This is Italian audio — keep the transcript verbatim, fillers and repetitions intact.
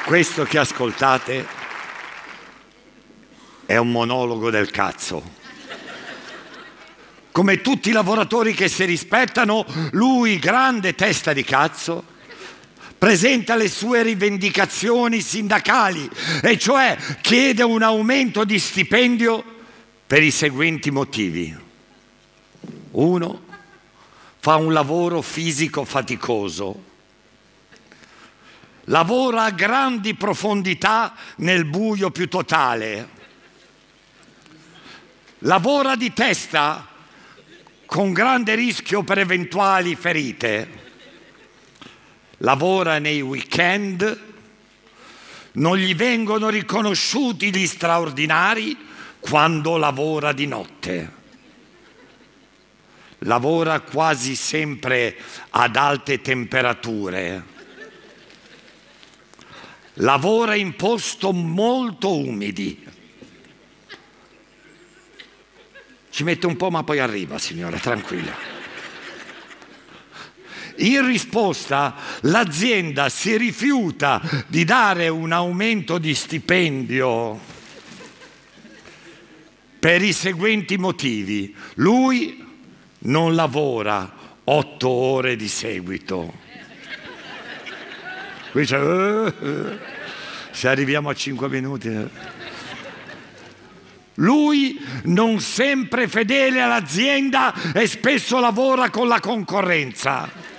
Questo che ascoltate è un monologo del cazzo. Come tutti i lavoratori che si rispettano, lui, grande testa di cazzo, presenta le sue rivendicazioni sindacali, e cioè chiede un aumento di stipendio per i seguenti motivi. Uno, fa un lavoro fisico faticoso. Lavora a grandi profondità nel buio più totale. Lavora di testa con grande rischio per eventuali ferite. Lavora nei weekend. Non gli vengono riconosciuti gli straordinari quando lavora di notte. Lavora quasi sempre ad alte temperature. Lavora in posti molto umidi. Ci mette un po', ma poi arriva, signora, tranquilla. In risposta, l'azienda si rifiuta di dare un aumento di stipendio per i seguenti motivi. Lui non lavora otto ore di seguito. Qui c'è, uh, uh, se arriviamo a cinque minuti. Uh. Lui non sempre fedele all'azienda e spesso lavora con la concorrenza.